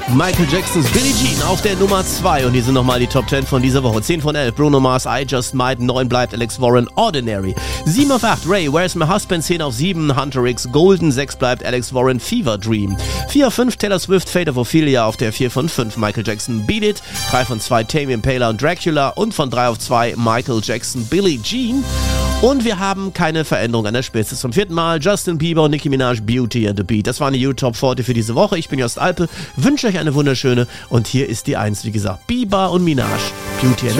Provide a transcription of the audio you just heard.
Michael Jacksons Billie Jean auf der Nummer 2 und hier sind nochmal die Top 10 von dieser Woche. 10 von 11, Bruno Mars, I Just Might, 9 bleibt Alex Warren, Ordinary. 7 auf 8, Ray, Where's My Husband, 10 auf 7, Hunter X, Golden, 6 bleibt Alex Warren, Fever Dream. 4 auf 5, Taylor Swift, Fate of Ophelia auf der 4 von 5, Michael Jackson, Beat It. 3 von 2, Tame Impala und Dracula und von 3 auf 2, Michael Jackson, Billie Jean. Und wir haben keine Veränderung an der Spitze. Zum 4. Mal Justin Bieber und Nicki Minaj, Beauty and the Beat. Das waren die U-Top 40 für diese Woche. Ich bin Jost Alpe, wünsche euch eine wunderschöne und hier ist die 1, wie gesagt, Bieber und Minaj, Beauty and the Beat.